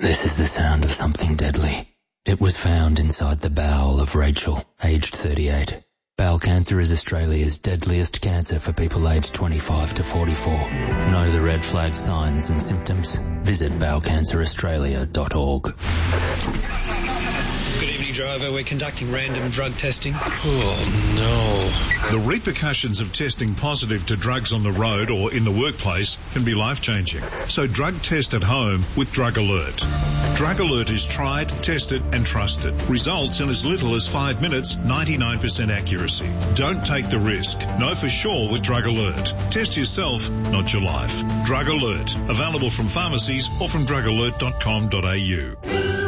This is the sound of something deadly. It was found inside the bowel of Rachel, aged 38. Bowel cancer is Australia's deadliest cancer for people aged 25 to 44. Know the red flag signs and symptoms? Visit bowelcanceraustralia.org. Good evening, driver. We're conducting random drug testing. Oh, no. The repercussions of testing positive to drugs on the road or in the workplace can be life-changing. So drug test at home with Drug Alert. Drug Alert is tried, tested and trusted. Results in as little as 5 minutes, 99% accuracy. Don't take the risk. Know for sure with Drug Alert. Test yourself, not your life. Drug Alert. Available from pharmacies or from drugalert.com.au.